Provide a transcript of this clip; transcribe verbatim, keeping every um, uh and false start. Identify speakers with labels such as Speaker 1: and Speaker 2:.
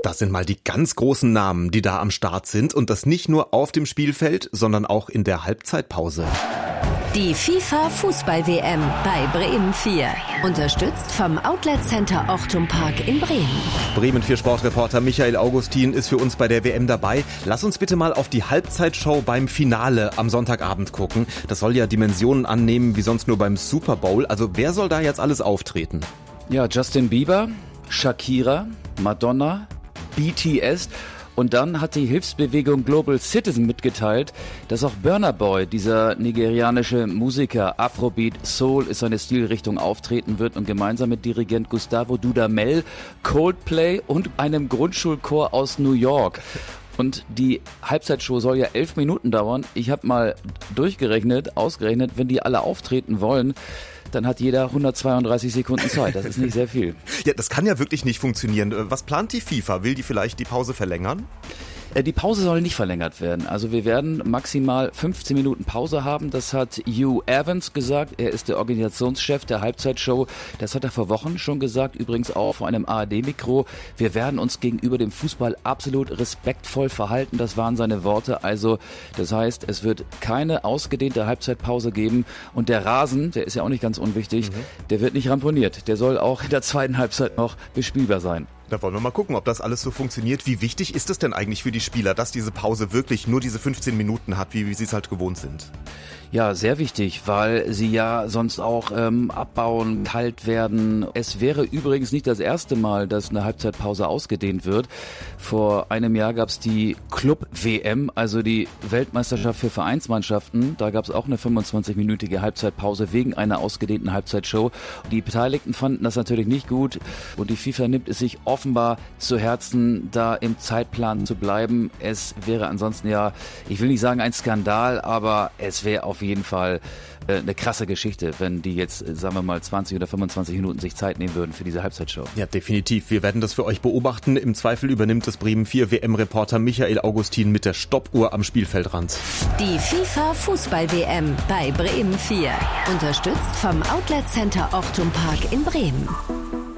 Speaker 1: Das sind mal die ganz großen Namen, die da am Start sind und das nicht nur auf dem Spielfeld, sondern auch in der Halbzeitpause.
Speaker 2: Die FIFA-Fußball-W M bei Bremen vier. Unterstützt vom Outlet Center Ochtum Park in Bremen.
Speaker 1: Bremen vier Sportreporter Michael Augustin ist für uns bei der W M dabei. Lass uns bitte mal auf die Halbzeitshow beim Finale am Sonntagabend gucken. Das soll ja Dimensionen annehmen wie sonst nur beim Super Bowl. Also wer soll da jetzt alles auftreten?
Speaker 3: Ja, Justin Bieber, Shakira, Madonna, B T S. Und dann hat die Hilfsbewegung Global Citizen mitgeteilt, dass auch Burna Boy, dieser nigerianische Musiker, Afrobeat, Soul ist seine Stilrichtung, auftreten wird und gemeinsam mit Dirigent Gustavo Dudamel, Coldplay und einem Grundschulchor aus New York. Und die Halbzeitshow soll ja elf Minuten dauern. Ich habe mal durchgerechnet, ausgerechnet, wenn die alle auftreten wollen, dann hat jeder hundertzweiunddreißig Sekunden Zeit. Das ist nicht sehr viel.
Speaker 1: Ja, das kann ja wirklich nicht funktionieren. Was plant die FIFA? Will die vielleicht die Pause verlängern?
Speaker 3: Die Pause soll nicht verlängert werden. Also wir werden maximal fünfzehn Minuten Pause haben. Das hat Hugh Evans gesagt. Er ist der Organisationschef der Halbzeitshow. Das hat er vor Wochen schon gesagt. Übrigens auch vor einem A R D-Mikro. Wir werden uns gegenüber dem Fußball absolut respektvoll verhalten. Das waren seine Worte. Also das heißt, es wird keine ausgedehnte Halbzeitpause geben. Und der Rasen, der ist ja auch nicht ganz unwichtig, mhm. der wird nicht ramponiert. Der soll auch in der zweiten Halbzeit noch bespielbar sein.
Speaker 1: Da wollen wir mal gucken, ob das alles so funktioniert. Wie wichtig ist es denn eigentlich für die Spieler, dass diese Pause wirklich nur diese fünfzehn Minuten hat, wie, wie sie es halt gewohnt sind?
Speaker 3: Ja, sehr wichtig, weil sie ja sonst auch ähm, abbauen, kalt werden. Es wäre übrigens nicht das erste Mal, dass eine Halbzeitpause ausgedehnt wird. Vor einem Jahr gab es die Club-W M, also die Weltmeisterschaft für Vereinsmannschaften. Da gab es auch eine fünfundzwanzig-minütige Halbzeitpause wegen einer ausgedehnten Halbzeitshow. Die Beteiligten fanden das natürlich nicht gut und die FIFA nimmt es sich offenbar zu Herzen, da im Zeitplan zu bleiben. Es wäre ansonsten ja, ich will nicht sagen ein Skandal, aber es wäre auf jeden Fall äh, eine krasse Geschichte, wenn die jetzt, sagen wir mal, zwanzig oder fünfundzwanzig Minuten sich Zeit nehmen würden für diese Halbzeitshow.
Speaker 1: Ja, definitiv. Wir werden das für euch beobachten. Im Zweifel übernimmt das Bremen vier W M-Reporter Michael Augustin mit der Stoppuhr am Spielfeldrand.
Speaker 2: Die FIFA-Fußball-W M bei Bremen vier. Unterstützt vom Outlet Center Ochtum Park in Bremen.